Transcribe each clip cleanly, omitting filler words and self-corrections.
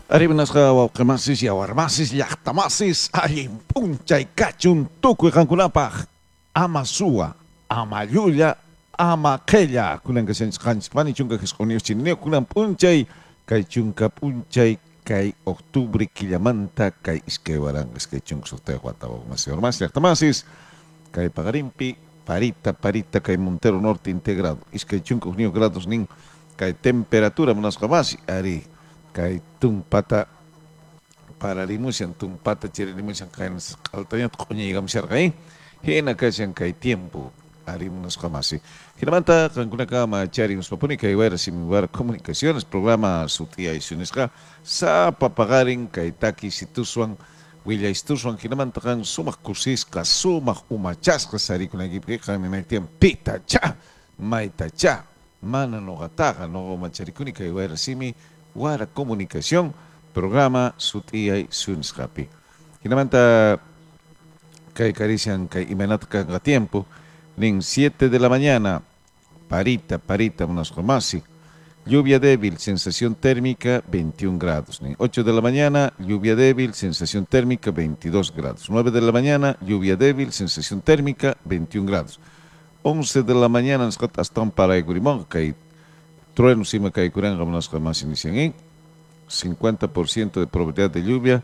Arribinasqa wawqimasis yawarmasis llaqtamasis allin p'unchay kachun tukuy qankunapaq ama suwa ama llulla ama qella kunan qanchis chunka qisqunius chinineo kunan p'unchay kay chunka p'unchay kay octubre killamanta kay iskay waranqas kay chunka sorteo watawamas yawarmasis llaqtamasis kay paqarinpi parita kay Montero Norte integrado iskay chunka 9 grados nin kay temperatura munasqamasi ari kay tumpata para limusian tumpata chiri limusian kay altañat qoñigam sharqay hina kashan kay tiempo arimunas qamasi hinamanta kankunaka machari uspapuni kay wayra simiwara comunicaciones programa sutia isunisqa sa papagarin kay taki situswan Willa istuswan hinamanta kan sumaq kusisqa sumaq umachasqa sarikunaykipi kan ninaytian pita cha maita cha mana noqataqa noqo macharikuni kay wayra simi Wara Comunicación, programa Sutiay Sunshapi. Finalmente, kay carician kay imenatkan a tiempo, nin 7 de la mañana, parita, unas romasi. Lluvia débil, sensación térmica 21 grados. Nin 8 de la mañana, lluvia débil, sensación térmica 22 grados. 9 de la mañana, lluvia débil, sensación térmica 21 grados. 11 de la mañana, hasta un para Gurimón, kay trueno sima kay kuranga unas jamás inician en 50% de probabilidad de lluvia,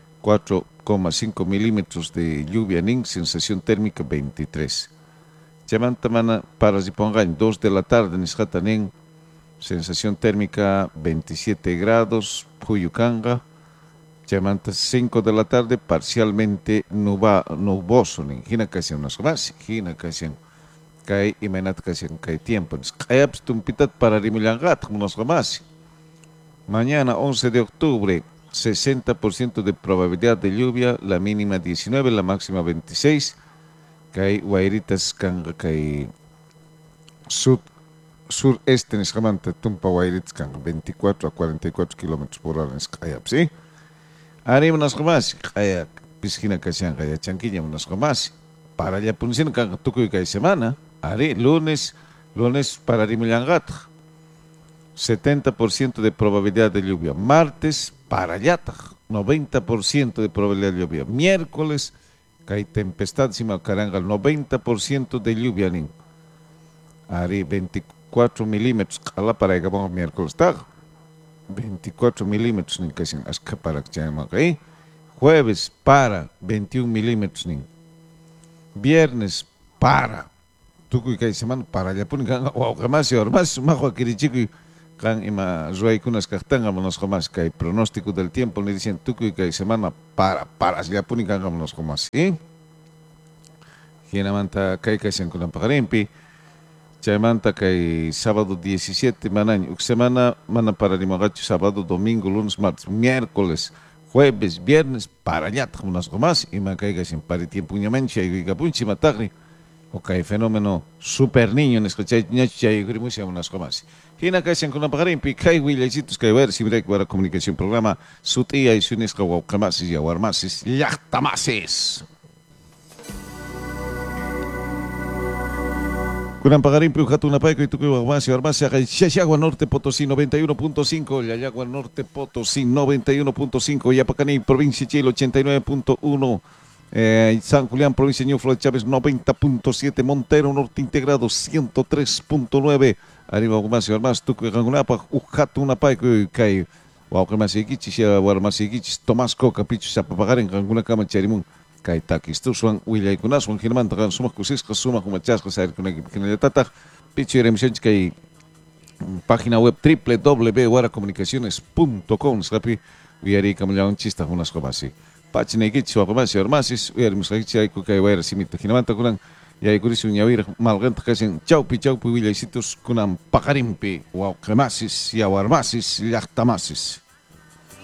4,5 milímetros de lluvia nin, sensación térmica 23. Chamanta mana para Zipongañ, 2 de la tarde nisjatanen, sensación térmica 27 grados, Puyucanga. Chamanta 5 de la tarde, parcialmente nuboso nin, hina casi unas jamás, hina casi kay imenat kasi kay tiempo. Kaya tumpitat para rimillangat unos jamás. Mañana 11 de octubre, 60% de probabilidad de lluvia, la mínima 19, la máxima 26. Kay guairitas kanga kay sureste niskamanta tumpa guairitas kanga 24 a 44 kilómetros por hora kaya, ¿sí? Ari unos jamás, kaya piscina kasian kaya chanquilla unos jamás. Para allá punsin kanga tukuy kay semana. Ari, lunes para Rimillangat, 70% de probabilidad de lluvia. Martes, para Yatag, 90% de probabilidad de lluvia. Miércoles, hay tempestad, sima caranga, 90% de lluvia. Nin. Ari, 24 milímetros, cala para Gabón miércoles, tag. 24 milímetros, nin, que sin asca para que se Jueves, para 21 milímetros, nin. Viernes, para tukuy kay semana para allá pun kan jamás majo kirichiku kan ima zuay kunas kahtanga monos jamás kay pronóstico del tiempo ni dicen tukuy kay semana para allá pun kan monos jamás ¿sí? Hinamanta kay sen kunan pakarimpi chaymanta kay sábado 17 manañ semana mana para limagacho sábado domingo lunes martes miércoles jueves viernes para allá monos jamás ima kay sen para tiempo ñamancha y gapunchi matagri Okay, fenómeno super niño en escuchar ñachay grimusia unas comas. Hina kaysan con pagarimpi kay wilaycitos kay ver si para comunicación programa sutia y sunisqa wawqamasis yawarmasis llaqtamasis. Kunan pagarimpi hatuna payko y tukuy wawmasi yawarmasi kay Yayagua Norte Potosí 91.5, Yayagua Norte Potosí 91.5, Yapacani provincia Chile 89.1. San Julián, provincia de Ñuflo de Chávez 90.7, Montero Norte Integrado 103.9, arriba más y más, Tuco Gangunapa, Ujatuna Kay, Waukamasikichis, Warmasikichis, Tomás Coca, Pichus, Apapagar en Ganguna Cama Charimun, Kay Takis, Tusuan, Willy Kunas, Juan Girmanta, Suma Cusisca, Suma Humachasca, Sair Kunaki, Tata, Pichu Remisión, Kay, página web www.waracomunicaciones.com, Sapi, Viari Camaleón Chista, unas comasi. Pachinekich waqmasi armasis uyarmusqakichik ayku kay wayra simita hinamanta kunan yaykurisun ñawiraq malqanta kashan chawpi willaysitus kunan paqarimpi wawqimasis yawarmasis llaqtamasis